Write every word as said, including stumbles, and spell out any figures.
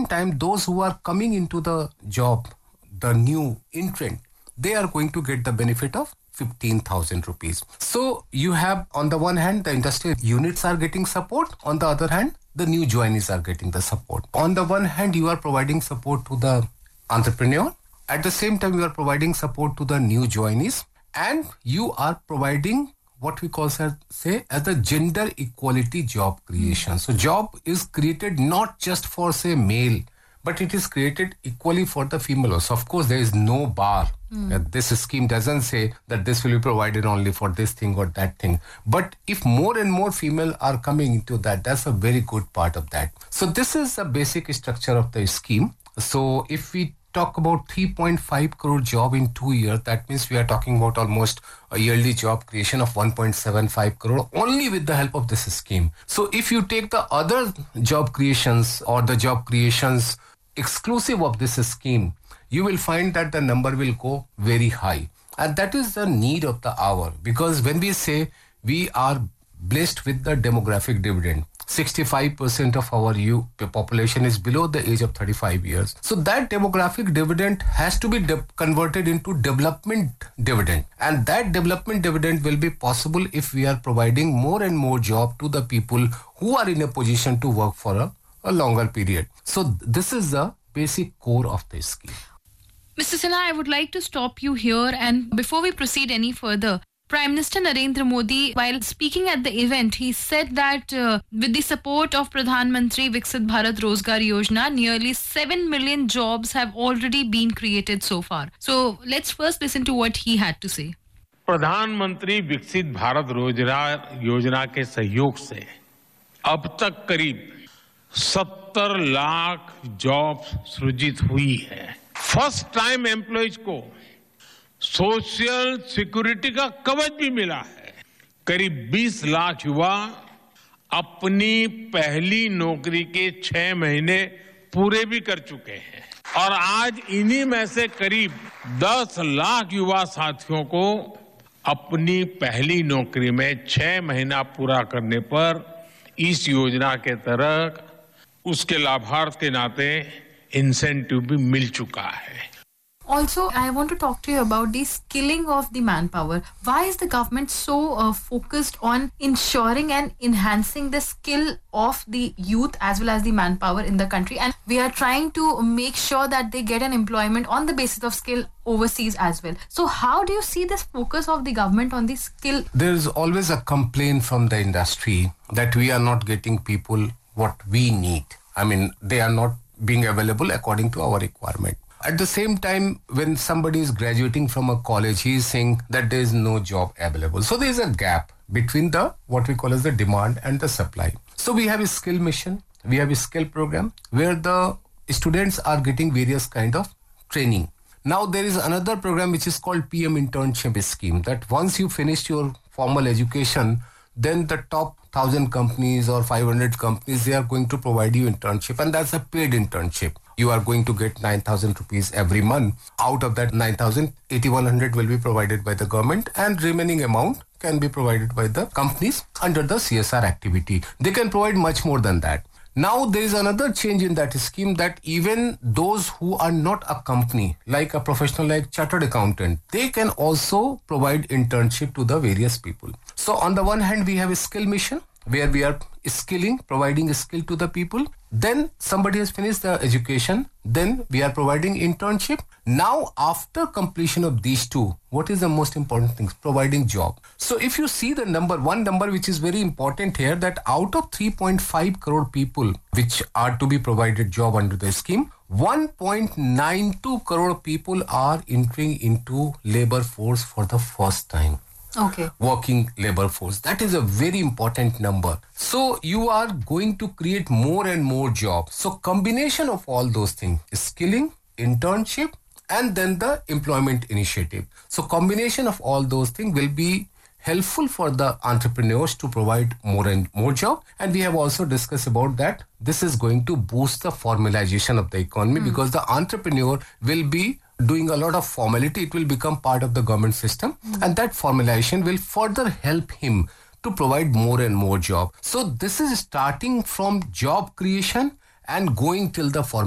time, those who are coming into the job, the new entrant, they are going to get the benefit of fifteen thousand rupees. So you have, on the one hand, the industrial units are getting support. On the other hand, the new joinees are getting the support. On the one hand, you are providing support to the entrepreneur. At the same time, you are providing support to the new joinees. And you are providing what we call, say, as the gender equality job creation. So job is created not just for, say, male, but it is created equally for the female also. Of course, there is no bar. Mm. Uh, this scheme doesn't say that this will be provided only for this thing or that thing. But if more and more female are coming into that, that's a very good part of that. So this is the basic structure of the scheme. So if we talk about three point five crore job in two years, that means we are talking about almost a yearly job creation of one point seven five crore only with the help of this scheme. So if you take the other job creations or the job creations exclusive of this scheme, you will find that the number will go very high. And that is the need of the hour. Because when we say we are blessed with the demographic dividend, sixty-five percent of our youth population is below the age of thirty-five years. So that demographic dividend has to be de- converted into development dividend. And that development dividend will be possible if we are providing more and more job to the people who are in a position to work for a, a longer period. So this is the basic core of the scheme. Mister Sinha, I would like to stop you here, and before we proceed any further, Prime Minister Narendra Modi, while speaking at the event, he said that uh, with the support of Pradhan Mantri Viksit Bharat Rozgar Yojana, nearly seven million jobs have already been created so far. So let's first listen to what he had to say. प्रधानमंत्री विकसित भारत रोजगार योजना के सहयोग से अब तक करीब सत्तर लाख जॉब सृजित हुई है. फर्स्ट टाइम एम्प्लॉइज को सोशल सिक्योरिटी का कवच भी मिला है. करीब बीस लाख युवा अपनी पहली नौकरी के छह महीने पूरे भी कर चुके हैं और आज इन्हीं में से करीब दस लाख युवा साथियों को अपनी पहली नौकरी में छह महीना पूरा करने पर इस योजना के तहत उसके लाभार्थ के नाते इंसेंटिव भी मिल चुका है. Also, I want to talk to you about the skilling of the manpower. Why is the government so uh, focused on ensuring and enhancing the skill of the youth as well as the manpower in the country? And we are trying to make sure that they get an employment on the basis of skill overseas as well. So how do you see this focus of the government on the skill? There is always a complaint from the industry that we are not getting people what we need. I mean, they are not being available according to our requirement. At the same time, when somebody is graduating from a college, he is saying that there is no job available. So there is a gap between the what we call as the demand and the supply. So we have a skill mission, we have a skill program where the students are getting various kind of training. Now there is another program which is called P M Internship Scheme, that once you finish your formal education, then the top one thousand companies or five hundred companies, they are going to provide you internship, and that's a paid internship. You are going to get nine thousand rupees every month. Out of that nine thousand, eighty-one hundred will be provided by the government, and remaining amount can be provided by the companies under the C S R activity. They can provide much more than that. Now there is another change in that scheme, that even those who are not a company, like a professional like chartered accountant, they can also provide internship to the various people. So on the one hand, we have a skill mission where we are skilling, providing a skill to the people. Then somebody has finished the education. Then we are providing internship. Now after completion of these two, what is the most important thing? Providing job. So if you see the number, one number which is very important here, that out of three point five crore people which are to be provided job under the scheme, one point nine two crore people are entering into labor force for the first time. Okay. Working labor force. That is a very important number. So you are going to create more and more jobs. So combination of all those things, skilling, internship, and then the employment initiative. So combination of all those things will be helpful for the entrepreneurs to provide more and more job. And we have also discussed about that. This is going to boost the formalization of the economy, mm. because the entrepreneur will be doing a lot of formality. It will become part of the government system, mm. and that formalization will further help him to provide more and more job. So this is starting from job creation and going till the formalization.